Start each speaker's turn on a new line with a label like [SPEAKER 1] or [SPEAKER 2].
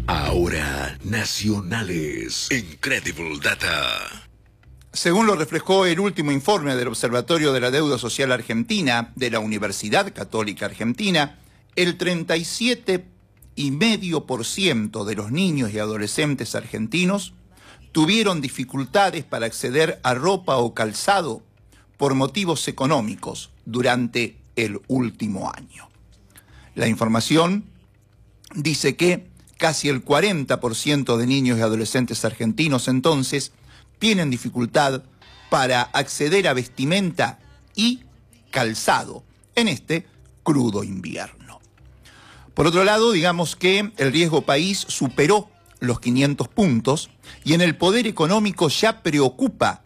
[SPEAKER 1] Ahora, nacionales. Incredible Data.
[SPEAKER 2] Según lo reflejó el último informe del Observatorio de la Deuda Social Argentina de la Universidad Católica Argentina, el 37,5% de los niños y adolescentes argentinos tuvieron dificultades para acceder a ropa o calzado por motivos económicos durante el último año. La información dice que casi el 40% de niños y adolescentes argentinos entonces tienen dificultad para acceder a vestimenta y calzado en este crudo invierno. Por otro lado, digamos que el riesgo país superó los 500 puntos y en el poder económico ya preocupa